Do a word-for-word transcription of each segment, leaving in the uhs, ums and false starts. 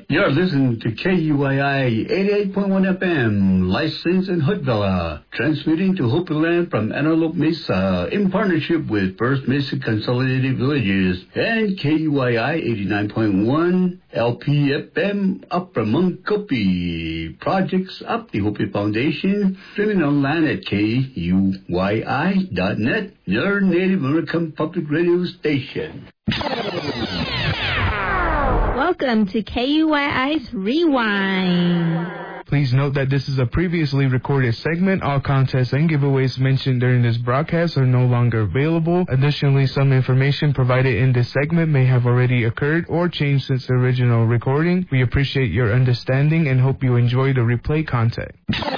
You're listening to K U I I eighty-eight point one F M, licensed in Hoodville, transmitting to Hopi Land from Antelope Mesa in partnership with First Mesa Consolidated Villages and K U I I eighty-nine point one L P F M up from Munkopi. Projects up the Hopi Foundation, streaming online at K U Y I dot net, your Native American public radio station. Welcome to K U I I's Rewind. Please note that this is a previously recorded segment. All contests and giveaways mentioned during this broadcast are no longer available. Additionally, some information provided in this segment may have already occurred or changed since the original recording. We appreciate your understanding and hope you enjoy the replay content.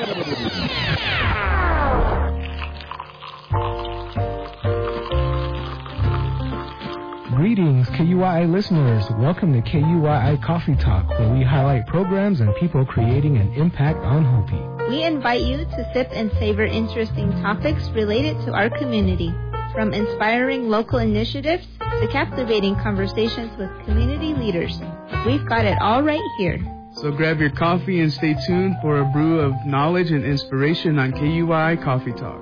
Greetings, K U I I listeners. Welcome to K U I I Coffee Talk, where we highlight programs and people creating an impact on Hopi. We invite you to sip and savor interesting topics related to our community, from inspiring local initiatives to captivating conversations with community leaders. We've got it all right here. So grab your coffee and stay tuned for a brew of knowledge and inspiration on K U I I Coffee Talk.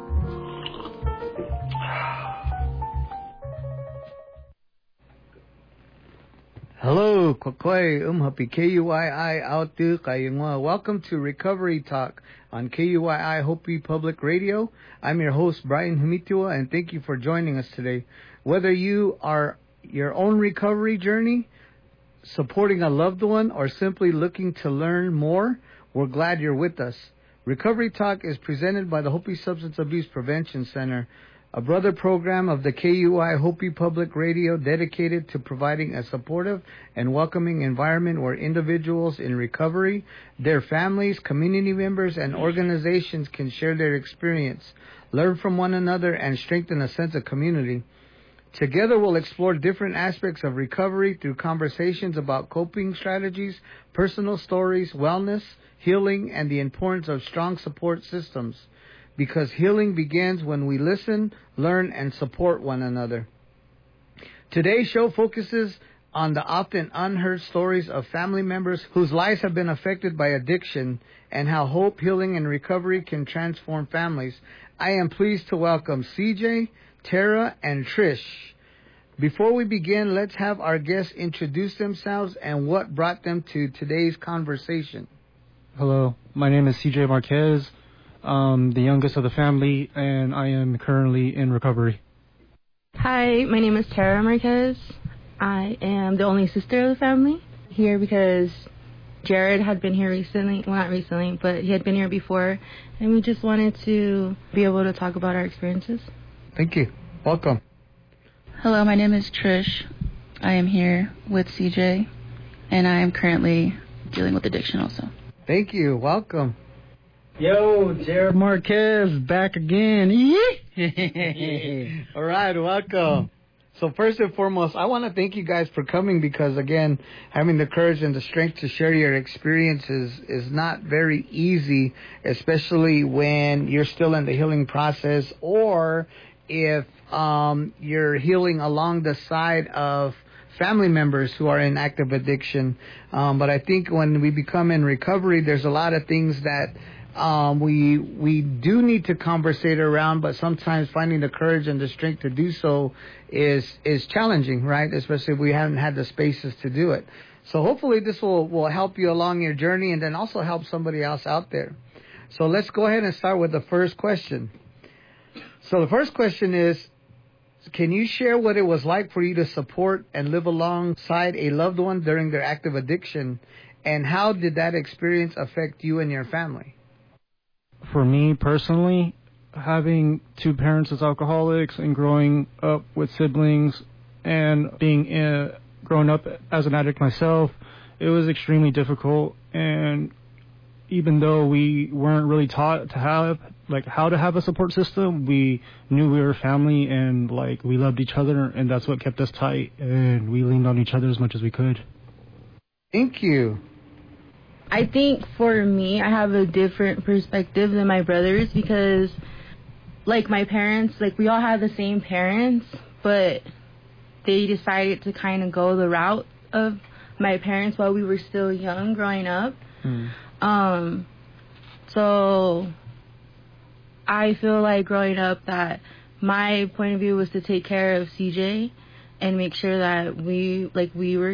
Hello, Kwakwai, Umhapi, K U I I, Autu, Kayungwa. Welcome to Recovery Talk on K U I I Hopi Public Radio. I'm your host, Brian Humitua, and thank you for joining us today. Whether you are your own recovery journey, supporting a loved one, or simply looking to learn more, we're glad you're with us. Recovery Talk is presented by the Hopi Substance Abuse Prevention Center, a brother program of the K U I Hopi Public Radio dedicated to providing a supportive and welcoming environment where individuals in recovery, their families, community members, and organizations can share their experience, learn from one another, and strengthen a sense of community. Together, we'll explore different aspects of recovery through conversations about coping strategies, personal stories, wellness, healing, and the importance of strong support systems. Because healing begins when we listen, learn, and support one another. Today's show focuses on the often unheard stories of family members whose lives have been affected by addiction and how hope, healing, and recovery can transform families. I am pleased to welcome C J, Tara, and Trish. Before we begin, let's have our guests introduce themselves and what brought them to today's conversation. Hello, my name is C J Marquez. I'm the youngest of the family, and I am currently in recovery. Hi, my name is Tara Marquez. I am the only sister of the family here because Jared had been here recently. Well, not recently, but he had been here before, and we just wanted to be able to talk about our experiences. Thank you. Welcome. Hello, my name is Trish. I am here with C J, and I am currently dealing with addiction also. Thank you. Welcome. Yo, Jared Marquez, back again. All right, welcome. So first and foremost, I want to thank you guys for coming because, again, having the courage and the strength to share your experiences is not very easy, especially when you're still in the healing process or if um, you're healing along the side of family members who are in active addiction. Um, but I think when we become in recovery, there's a lot of things that Um, we we do need to conversate around, but sometimes finding the courage and the strength to do so is is challenging, right? Especially if we haven't had the spaces to do it. So hopefully this will, will help you along your journey and then also help somebody else out there. So let's go ahead and start with the first question. So the first question is, can you share what it was like for you to support and live alongside a loved one during their active addiction, and how did that experience affect you and your family? For me personally, having two parents as alcoholics and growing up with siblings and being in, growing up as an addict myself, it was extremely difficult. And even though we weren't really taught to have like how to have a support system, we knew we were family and like we loved each other, and that's what kept us tight, and we leaned on each other as much as we could. Thank you. I think for me, I have a different perspective than my brothers because, like, my parents, like, we all have the same parents, but they decided to kind of go the route of my parents while we were still young, growing up. Mm. Um, so I feel like growing up that my point of view was to take care of C J and make sure that we, like, we were